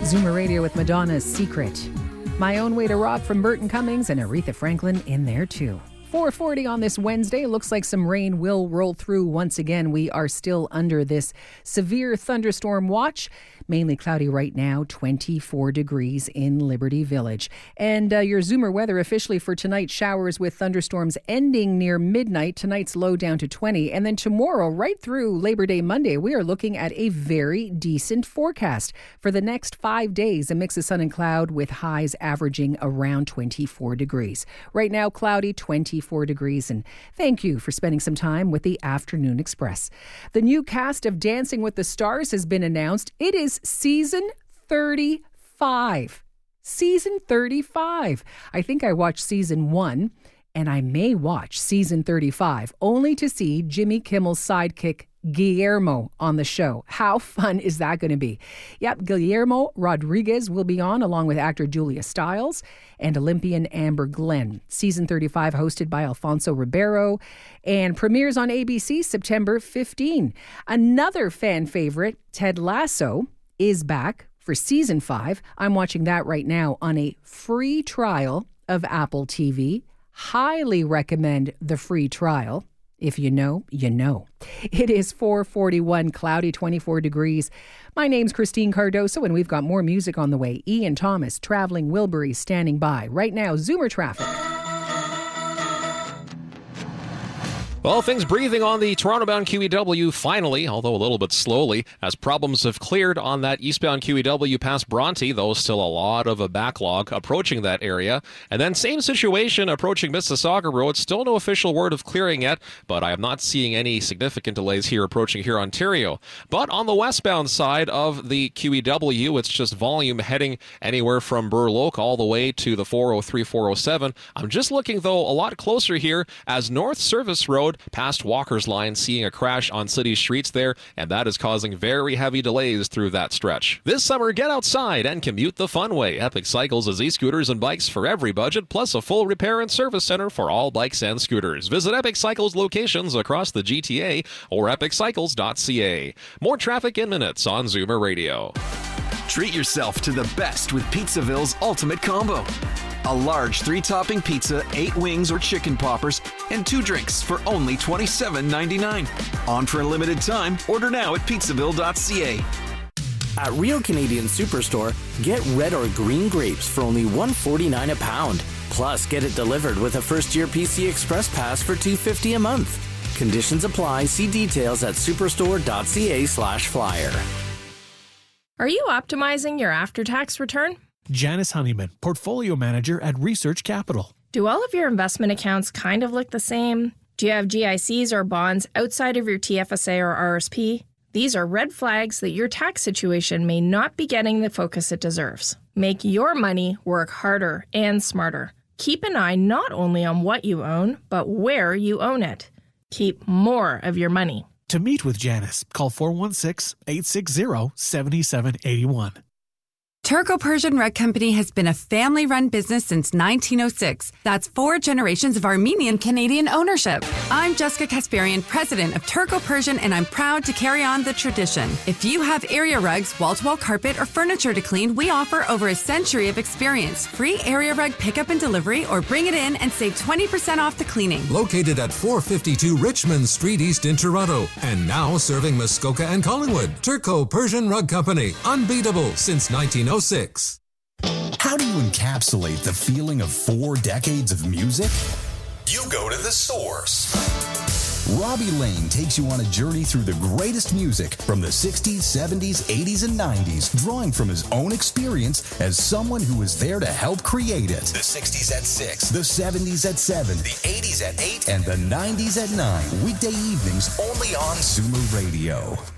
Zoomer Radio with Madonna's Secret. My Own Way to Rock from Burton Cummings and Aretha Franklin in there too. 4:40 on this Wednesday. Looks like some rain will roll through once again. We are still under this severe thunderstorm watch. Mainly cloudy right now, 24 degrees in Liberty Village. And your Zoomer weather officially for tonight, showers with thunderstorms ending near midnight. Tonight's low down to 20. And then tomorrow, right through Labor Day Monday, we are looking at a very decent forecast. For the next 5 days, a mix of sun and cloud with highs averaging around 24 degrees. Right now, cloudy, 24 degrees. And thank you for spending some time with the Afternoon Express. The new cast of Dancing with the Stars has been announced. It is season 35. Season 35. I think I watched season 1, and I may watch season 35, only to see Jimmy Kimmel's sidekick Guillermo on the show. How fun is that going to be? Yep, Guillermo Rodriguez will be on along with actor Julia Stiles and Olympian Amber Glenn. Season 35 hosted by Alfonso Ribeiro and premieres on ABC September 15. Another fan favorite, Ted Lasso, is back for season 5. I'm watching that right now on a free trial of Apple TV. Highly recommend the free trial. If you know, you know. It is 4:41, cloudy, 24 degrees. My name's Christine Cardoso, and we've got more music on the way. Ian Thomas, Traveling Wilbury, standing by. Right now, Zoomer traffic. Well, things breathing on the Toronto-bound QEW finally, although a little bit slowly, as problems have cleared on that eastbound QEW past Bronte, though still a lot of a backlog approaching that area. And then same situation approaching Mississauga Road. Still no official word of clearing yet, but I am not seeing any significant delays here approaching here Ontario. But on the westbound side of the QEW, it's just volume heading anywhere from Burloak all the way to the 403, 407. I'm just looking, though, a lot closer here as North Service Road past Walker's Line, seeing a crash on city streets there, and that is causing very heavy delays through that stretch. This summer, get outside and commute the fun way. Epic Cycles is e-scooters and bikes for every budget, plus a full repair and service center for all bikes and scooters. Visit Epic Cycles locations across the GTA or epiccycles.ca. More traffic in minutes on Zoomer Radio. Treat yourself to the best with Pizzaville's Ultimate Combo. A large 3-topping pizza, 8 wings or chicken poppers, and 2 drinks for only $27.99. On for a limited time. Order now at pizzaville.ca. At Real Canadian Superstore, get red or green grapes for only $1.49 a pound. Plus, get it delivered with a first-year PC Express Pass for $2.50 a month. Conditions apply. See details at superstore.ca/flyer. Are you optimizing your after-tax return? Janice Honeyman, Portfolio Manager at Research Capital. Do all of your investment accounts kind of look the same? Do you have GICs or bonds outside of your TFSA or RSP? These are red flags that your tax situation may not be getting the focus it deserves. Make your money work harder and smarter. Keep an eye not only on what you own, but where you own it. Keep more of your money. To meet with Janice, call 416-860-7781. Turco Persian Rug Company has been a family-run business since 1906. That's 4 generations of Armenian-Canadian ownership. I'm Jessica Kasparian, president of Turco Persian, and I'm proud to carry on the tradition. If you have area rugs, wall-to-wall carpet, or furniture to clean, we offer over a century of experience. Free area rug pickup and delivery, or bring it in and save 20% off the cleaning. Located at 452 Richmond Street East in Toronto, and now serving Muskoka and Collingwood. Turco Persian Rug Company, unbeatable since 1906. How do you encapsulate the feeling of 4 decades of music? You go to the source. Robbie Lane takes you on a journey through the greatest music from the 60s, 70s, 80s, and 90s, drawing from his own experience as someone who was there to help create it. The 60s at 6. The 70s at 7. The 80s at 8. And the 90s at 9. Weekday evenings only on Zoomer Radio.